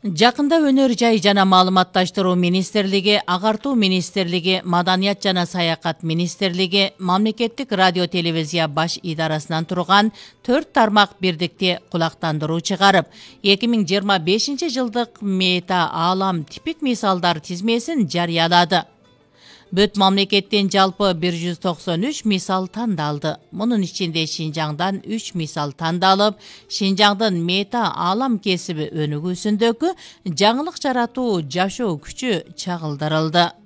Жакында өнөр жай жана маалыматташтыруу министрлиги, агартуу министрлиги, маданият жана саякат министрлиги, мамлекеттик радио телевизия баш идарасынан турган 4 тармак бирдикти кулактандыруу чыгарып, 2025 жылдык мета аалам типик мисалдар тизмесин жарыялады. Бүт мамлекеттен жалпы 193 мисал тандалды. Мунун ичинде Шинжаңдан 3 мисал тандалып, Шинжаңдын мета аалам кесиби өнүгүүсүндөгү жаңылык жаратуу жашоо күчү чагылдырылды.